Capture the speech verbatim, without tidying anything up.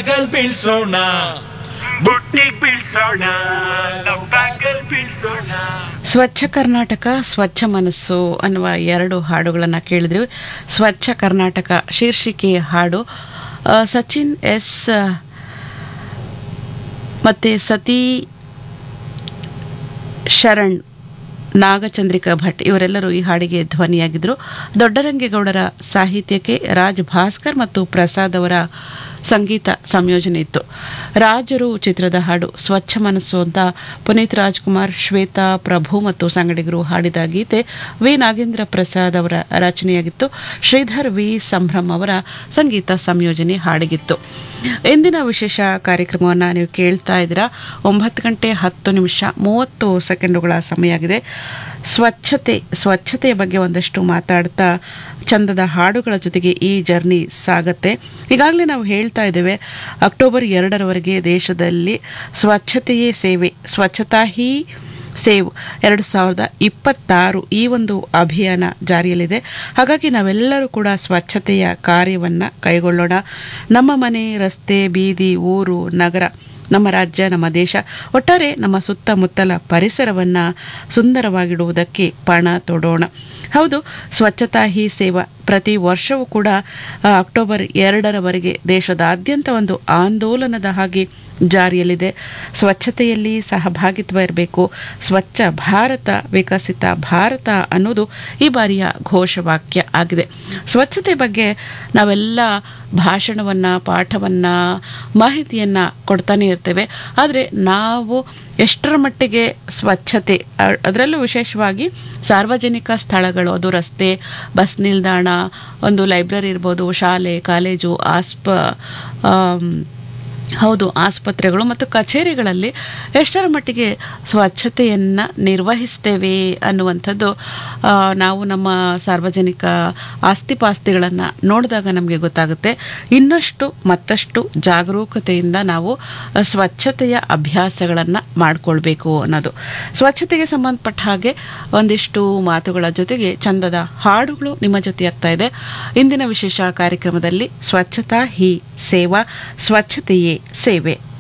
ಬ್ಯಾಗಲ್ ಬೀಳ್ಸೋಣ ಬುಟ್ಟಿಗ್ ಬೀಳ್ಸೋಣ love ಬ್ಯಾಗಲ್ ಬೀಳ್ಸೋಣ. ಸ್ವಚ್ಛ ಕರ್ನಾಟಕ ಸ್ವಚ್ಛ ಮನಸ್ಸು ಅನ್ನುವ ಎರಡು ಹಾಡುಗಳನ್ನು ಕೇಳಿದ್ವಿ. ಸ್ವಚ್ಛ ಕರ್ನಾಟಕ ಶೀರ್ಷಿಕೆಯ ಹಾಡು ಆ, ಸಚಿನ್ ಎಸ್ ಮತ್ತು ಸತಿ ಶರಣ್, ನಾಗಚಂದ್ರಿಕಾ ಭಟ್ ಇವರೆಲ್ಲರೂ ಈ ಹಾಡಿಗೆ ಧ್ವನಿಯಾಗಿದ್ದರು. ದೊಡ್ಡರಂಗೇಗೌಡರ ಸಾಹಿತ್ಯಕ್ಕೆ ರಾಜ್ ಭಾಸ್ಕರ್ ಮತ್ತು ಪ್ರಸಾದ್ ಅವರ ಸಂಗೀತ ಸಂಯೋಜನೆ ಇತ್ತು. ರಾಜರು ಚಿತ್ರದ ಹಾಡು ಸ್ವಚ್ಛ ಮನಸ್ಸು ಅಂತ ಪುನೀತ್ ರಾಜ್ಕುಮಾರ್, ಶ್ವೇತಾ ಪ್ರಭು ಮತ್ತು ಸಂಗಡಿಗರು ಹಾಡಿದ ಗೀತೆ ವಿ ನಾಗೇಂದ್ರ ಪ್ರಸಾದ್ ಅವರ ರಚನೆಯಾಗಿತ್ತು. ಶ್ರೀಧರ್ ವಿ ಸಂಭ್ರಮ್ ಅವರ ಸಂಗೀತ ಸಂಯೋಜನೆ ಹಾಡಿಗಿತ್ತು. ಇಂದಿನ ವಿಶೇಷ ಕಾರ್ಯಕ್ರಮವನ್ನು ನೀವು ಕೇಳ್ತಾ ಇದ್ದೀರಾ. ಒಂಬತ್ತು ಗಂಟೆ ಹತ್ತು ನಿಮಿಷ ಮೂವತ್ತು ಸೆಕೆಂಡುಗಳ ಸಮಯ ಆಗಿದೆ. ಸ್ವಚ್ಛತೆ ಸ್ವಚ್ಛತೆಯ ಬಗ್ಗೆ ಒಂದಷ್ಟು ಮಾತಾಡ್ತಾ ಚಂದದ ಹಾಡುಗಳ ಜೊತೆಗೆ ಈ ಜರ್ನಿ ಸಾಗತ್ತೆ. ಈಗಾಗಲೇ ನಾವು ಹೇಳ್ತಾ ಇದ್ದೇವೆ, ಅಕ್ಟೋಬರ್ ಎರಡರವರೆಗೆ ದೇಶದಲ್ಲಿ ಸ್ವಚ್ಛತೆಯೇ ಸೇವೆ, ಸ್ವಚ್ಛತಾ ಹೀ ಸೇವ್ ಎರಡು ಸಾವಿರದ ಇಪ್ಪತ್ತಾರು ಈ ಒಂದು ಅಭಿಯಾನ ಜಾರಿಯಲ್ಲಿದೆ. ಹಾಗಾಗಿ ನಾವೆಲ್ಲರೂ ಕೂಡ ಸ್ವಚ್ಛತೆಯ ಕಾರ್ಯವನ್ನು ಕೈಗೊಳ್ಳೋಣ. ನಮ್ಮ ಮನೆ, ರಸ್ತೆ, ಬೀದಿ, ಊರು, ನಗರ, ನಮ್ಮ ರಾಜ್ಯ, ನಮ್ಮ ದೇಶ, ಒಟ್ಟಾರೆ ನಮ್ಮ ಸುತ್ತಮುತ್ತಲ ಪರಿಸರವನ್ನು ಸುಂದರವಾಗಿಡುವುದಕ್ಕೆ ಪಣ ತೊಡೋಣ. ಹೌದು, ಸ್ವಚ್ಛತಾ ಹೀ ಸೇವಾ ಪ್ರತಿ ವರ್ಷವೂ ಕೂಡ ಅಕ್ಟೋಬರ್ ಎರಡರವರೆಗೆ ದೇಶದಾದ್ಯಂತ ಒಂದು ಆಂದೋಲನದ ಹಾಗೆ ಜಾರಿಯಲ್ಲಿದೆ. ಸ್ವಚ್ಛತೆಯಲ್ಲಿ ಸಹಭಾಗಿತ್ವ ಇರಬೇಕು, ಸ್ವಚ್ಛ ಭಾರತ ವಿಕಸಿತ ಭಾರತ ಅನ್ನೋದು ಈ ಬಾರಿಯ ಘೋಷವಾಕ್ಯ ಆಗಿದೆ. ಸ್ವಚ್ಛತೆ ಬಗ್ಗೆ ನಾವೆಲ್ಲ ಭಾಷಣವನ್ನು, ಪಾಠವನ್ನು, ಮಾಹಿತಿಯನ್ನು ಕೊಡ್ತಾನೆ ಇರ್ತೇವೆ. ಆದರೆ ನಾವು ಎಷ್ಟರ ಮಟ್ಟಿಗೆ ಸ್ವಚ್ಛತೆ, ಅದರಲ್ಲೂ ವಿಶೇಷವಾಗಿ ಸಾರ್ವಜನಿಕ ಸ್ಥಳಗಳು, ಅದು ರಸ್ತೆ, ಬಸ್ ನಿಲ್ದಾಣ, ಒಂದು ಲೈಬ್ರರಿ ಇರ್ಬೋದು, ಶಾಲೆ, ಕಾಲೇಜು, ಆಸ್ಪ ಹೌದು ಆಸ್ಪತ್ರೆಗಳು ಮತ್ತು ಕಚೇರಿಗಳಲ್ಲಿ ಎಷ್ಟರ ಮಟ್ಟಿಗೆ ಸ್ವಚ್ಛತೆಯನ್ನು ನಿರ್ವಹಿಸ್ತೇವೆ ಅನ್ನುವಂಥದ್ದು ನಾವು ನಮ್ಮ ಸಾರ್ವಜನಿಕ ಆಸ್ತಿಪಾಸ್ತಿಗಳನ್ನು ನೋಡಿದಾಗ ನಮಗೆ ಗೊತ್ತಾಗುತ್ತೆ. ಇನ್ನಷ್ಟು ಮತ್ತಷ್ಟು ಜಾಗರೂಕತೆಯಿಂದ ನಾವು ಸ್ವಚ್ಛತೆಯ ಅಭ್ಯಾಸಗಳನ್ನು ಮಾಡಿಕೊಳ್ಬೇಕು ಅನ್ನೋದು. ಸ್ವಚ್ಛತೆಗೆ ಸಂಬಂಧಪಟ್ಟ ಹಾಗೆ ಒಂದಿಷ್ಟು ಮಾತುಗಳ ಜೊತೆಗೆ ಚಂದದ ಹಾಡುಗಳು ನಿಮ್ಮ ಜೊತೆಯಾಗ್ತಾ ಇದೆ. ಇಂದಿನ ವಿಶೇಷ ಕಾರ್ಯಕ್ರಮದಲ್ಲಿ ಸ್ವಚ್ಛತಾ ಹೀ ಸೇವಾ, ಸ್ವಚ್ಛತೆಯೇ ಸೇವೆ.